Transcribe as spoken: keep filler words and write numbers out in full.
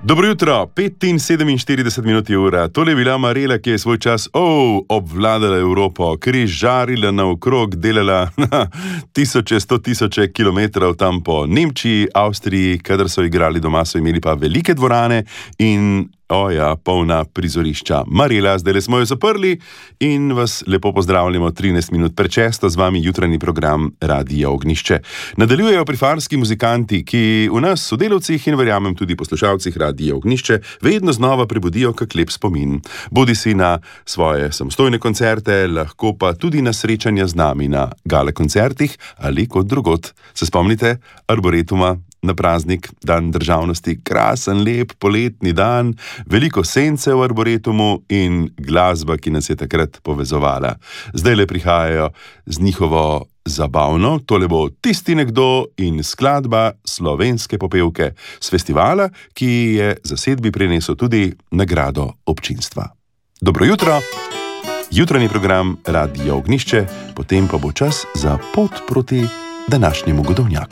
Dobro jutro, pet in sedeminštirideset minut je ura. Tole je bila Marela, ki je svoj čas oh, obvladala Evropo, križarila naokrog, delala na tisoče, sto tisoče kilometrov tam po Nemčiji, Avstriji, kadar so igrali doma, so imeli pa velike dvorane in oja, polna prizorišča. Marela, zdaj smo jo zaprli in vas lepo pozdravljamo trinajst minut pred šesto, z vami jutranji program Radia Ognjišče. Nadaljujejo prifarski muzikanti, ki v nas sodelavcih in verjamem tudi poslušalcih Radia Ognjišče vedno znova prebudijo kak lep spomin. Bodi si na svoje samostojne koncerte, lahko pa tudi na srečanja z nami na gala koncertih ali kot drugod. Se spomnite Arboretuma? Na praznik, dan državnosti, krasen, lep, poletni dan, veliko sence v Arboretumu in glasba, ki nas je takrat povezovala. Zdaj le prihajajo z njihovo zabavno, tole bo Tisti nekdo in skladba slovenske popevke s festivala, ki je zasedbi prinesel tudi nagrado občinstva. Dobro jutro, jutranji program Radia Ognjišče, potem pa bo čas za pot proti današnjemu godovnjaku.